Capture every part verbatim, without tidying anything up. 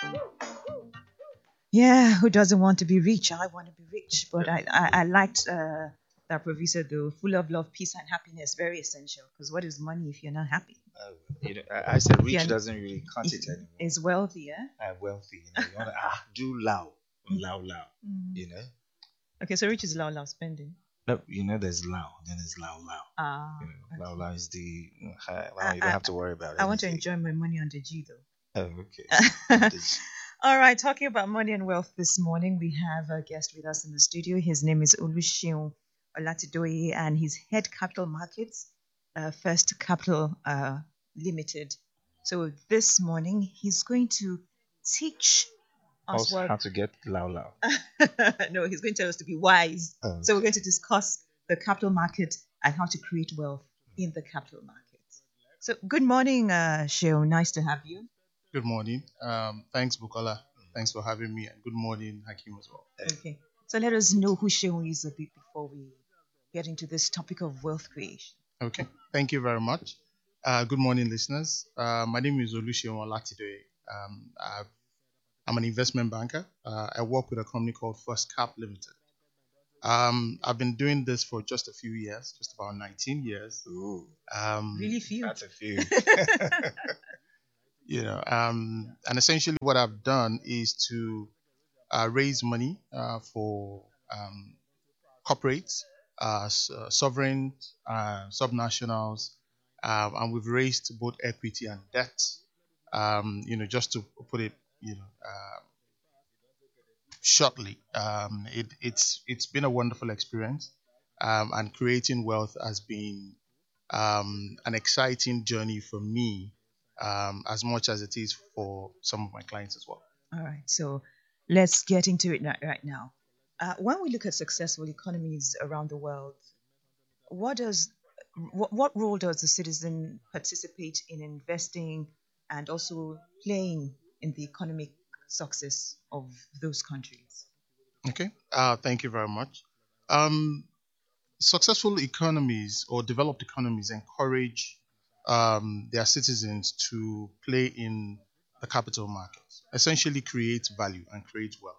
Yeah, who doesn't want to be rich? I want to be rich, but I I, I liked uh, that Provisor though. Full of love, peace, and happiness, very essential. Because what is money if you're not happy? Uh, you know, I, I said If rich you're doesn't really cut if it anymore. is wealthy, yeah. I'm wealthy, you know. You want to ah do loud, loud, loud. Mm. You know, Okay, so rich is loud, loud spending. no, you know, there's loud, then there's loud, loud. Ah, You know, loud, okay. loud is the uh, I, well, you don't I have to worry about I want to anything. enjoy my money on the G Oh, okay. though. On this, All right, talking about money and wealth this morning, we have a guest with us in the studio. His name is Oluseun Olatidoye, and he's head capital markets, uh, First Capital uh, Limited. So this morning, he's going to teach us also what. how to get loud, loud. No, he's going to tell us to be wise. Oh, So we're okay. going to discuss the capital market and how to create wealth in the capital market. So good morning, uh, Sheo. Nice to have you. Good morning. Um, thanks, Bukola. Thanks for having me, and good morning, Hakim, as well. Okay. So let us know who Sheung is a bit before we get into this topic of wealth creation. Okay. Thank you very much. Uh, good morning, listeners. Uh, my name is Oluseun Olatidoye. Um, I've- I'm an investment banker. Uh, I work with a company called First Cap Limited. Um, I've been doing this for just a few years, just about nineteen years. Ooh, Um, Really few. that's a few. you know, um, and essentially what I've done is to uh, raise money uh, for um, corporates, uh, s- uh, sovereign, uh, subnationals, um, and we've raised both equity and debt. Um, you know, just to put it, you know, uh, shortly, um, it, it's it's been a wonderful experience, um, and creating wealth has been um, an exciting journey for me, um, as much as it is for some of my clients as well. All right. So let's get into it right, right now. Uh, when we look at successful economies around the world, what does what, what role does the citizen participate in investing and also playing in the economic success of those countries? Okay, uh, thank you very much. Um, Successful economies or developed economies encourage um, their citizens to play in the capital markets, essentially create value and create wealth.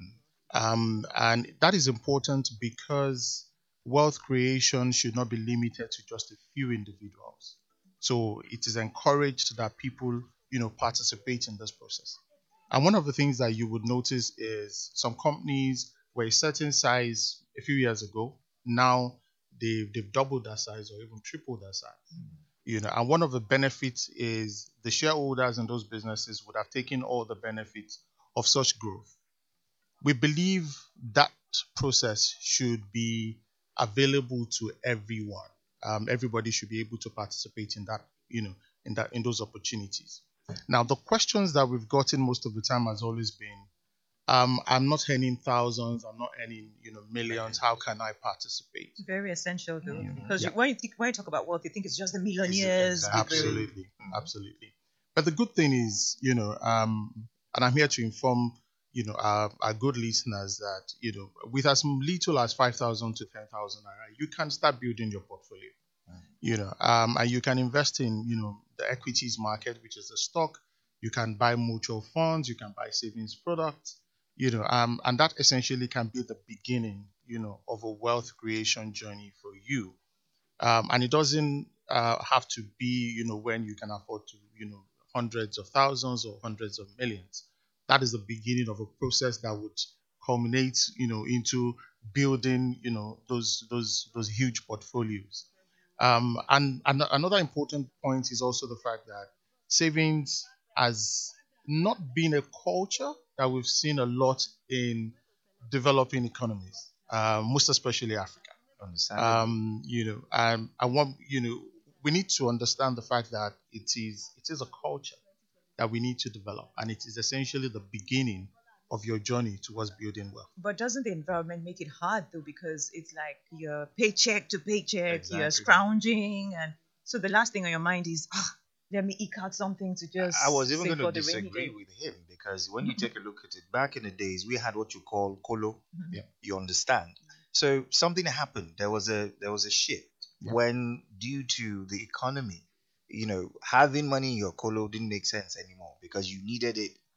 Um, and that is important because wealth creation should not be limited to just a few individuals. So it is encouraged that people, you know, participate in this process. And one of the things that you would notice is some companies were a certain size a few years ago. Now they've, they've doubled that size or even tripled that size. You know, and one of the benefits is the shareholders in those businesses would have taken all the benefits of such growth. We believe that process should be available to everyone. Um, everybody should be able to participate in that, you know, in that in those opportunities. Now, the questions that we've gotten most of the time has always been, um, I'm not earning thousands, I'm not earning, you know, millions. How can I participate? Very essential though, Mhm. because Yeah. you, when you think when you talk about wealth, you think it's just the Is it millionaires. exactly? with the- Absolutely, absolutely. But the good thing is, you know, um, and I'm here to inform, you know, our, our good listeners that, you know, with as little as five thousand to ten thousand naira, you can start building your portfolio, you know, um, and you can invest in, you know, the equities market, which is the stock. You can buy mutual funds, you can buy savings products, you know, um, and that essentially can be the beginning, you know, of a wealth creation journey for you. Um, and it doesn't uh, have to be, you know, when you can afford to, you know, hundreds of thousands or hundreds of millions. That is the beginning of a process that would culminate, you know, into building, you know, those those those huge portfolios. Um, and, and another important point is also the fact that savings has not been a culture that we've seen a lot in developing economies, uh, most especially Africa. Understandable. Um, you know, um, I want you know we need to understand the fact that it is it is a culture that we need to develop, and it is essentially the beginning of your journey towards building wealth. But doesn't the environment make it hard though? Because it's like you're paycheck to paycheck, you're Exactly. scrounging, and so the last thing on your mind is, ah, let me eke out something to I just I was even save going to for the rainy disagree day. with him because when you take a look at it, back in the days, we had what you call colo. Mhm. Yeah. You understand? So something happened. There was a there was a shift Yeah. when, due to the economy, you know, having money in your colo didn't make sense anymore because you needed it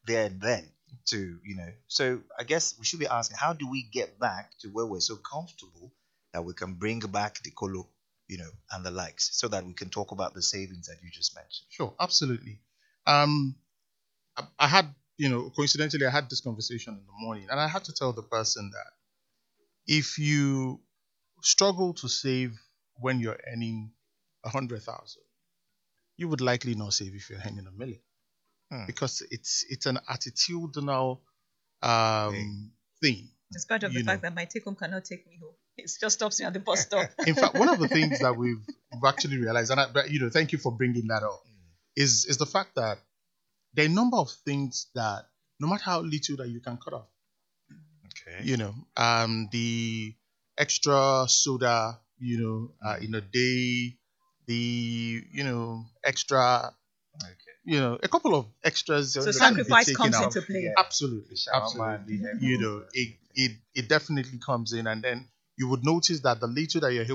there and then to, you know. So I guess we should be asking, how do we get back to where we're so comfortable that we can bring back the colo, you know, and the likes, so that we can talk about the savings that you just mentioned. Sure, absolutely. Um, I, I had, you know, coincidentally, I had this conversation in the morning, and I had to tell the person that if you struggle to save when you're earning a hundred thousand, you would likely not save if you're earning a million, Hmm. because it's it's an attitudinal um, thing. Despite of the You fact know. that my take home cannot take me home. It just stops me at the bus stop. In fact, one of the things that we've, we've actually realized, and I, but, you know, thank you for bringing that up, is is the fact that there are a number of things that, no matter how little that you can cut off, Okay. you know, um, the extra soda, you know, uh, in a day, the, you know, extra, Okay. you know, a couple of extras. So can be sacrifice taken comes out. into play. Yeah. Absolutely, Shawarma absolutely. and You know, it, it it definitely comes in, and then you would notice that the little that you're